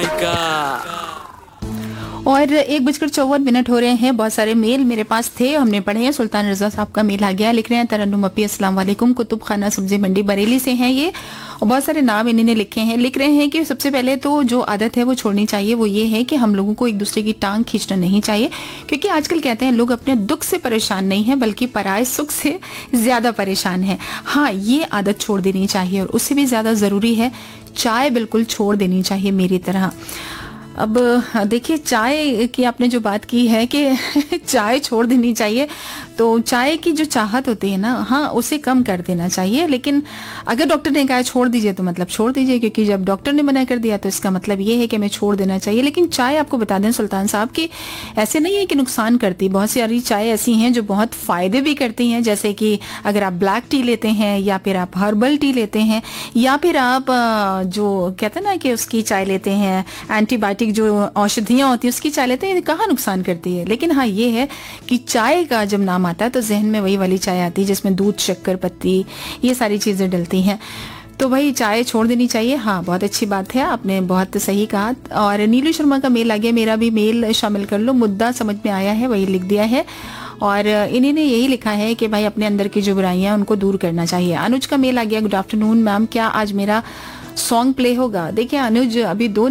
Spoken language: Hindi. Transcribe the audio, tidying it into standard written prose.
और 1:54 हो रहे हैं। बहुत सारे मेल मेरे पास थे, हमने पढ़े हैं। सुल्तान रजा साहब का मेल आ गया, लिख रहे हैं तरन्नुम अपी अस्सलाम वालेकुम, कुतुब खाना सब्जी मंडी बरेली से हैं ये, और बहुत सारे नाम इन्होंने लिखे हैं। लिख रहे हैं कि सबसे पहले तो जो आदत है वो छोड़नी चाहिए, वो ये है कि हम लोगों को एक दूसरे की टांग खींचना नहीं चाहिए, क्योंकि आजकल कहते हैं लोग अपने दुख से परेशान नहीं है बल्कि पराये सुख से ज्यादा परेशान है। हाँ, ये आदत छोड़ देनी चाहिए, और उससे भी ज्यादा जरूरी है चाय बिल्कुल छोड़ देनी चाहिए मेरी तरह। अब देखिए, चाय की आपने जो बात की है कि चाय छोड़ देनी चाहिए, तो चाय की जो चाहत होती है ना, हाँ, उसे कम कर देना चाहिए। लेकिन अगर डॉक्टर ने कहा छोड़ दीजिए तो मतलब छोड़ दीजिए, क्योंकि जब डॉक्टर ने मना कर दिया तो इसका मतलब ये है कि हमें छोड़ देना चाहिए। लेकिन चाय आपको बता दें सुल्तान साहब कि ऐसे नहीं है कि नुकसान करती, बहुत सारी चाय ऐसी हैं जो बहुत फायदे भी करती हैं। जैसे कि अगर आप ब्लैक टी लेते हैं, या फिर आप हर्बल टी लेते हैं, या फिर आप जो कहते हैं ना कि उसकी चाय लेते हैं, एंटीबायोटिक जो औषधियां होती है उसकी चाय लेते हैं, कहाँ नुकसान करती है। लेकिन हाँ, ये है कि चाय का जब नाम आता है तो जहन में वही वाली चाय आती है जिसमें दूध, शक्कर, पत्ती, ये सारी चीजें डलती हैं। तो भाई चाय छोड़ देनी चाहिए। हाँ, बहुत अच्छी बात है, आपने बहुत सही कहा। और नीलू शर्मा का मेल आ गया, मेरा भी मेल शामिल कर लो, मुद्दा समझ में आया है, वही लिख दिया है। और इन्होंने यही लिखा है कि भाई अपने अंदर की जो बुराइयां उनको दूर करना चाहिए। अनुज का मेल आ गया, गुड आफ्टरनून मैम, क्या आज मेरा सॉन्ग प्ले होगा? देखिए अनुज, अभी 2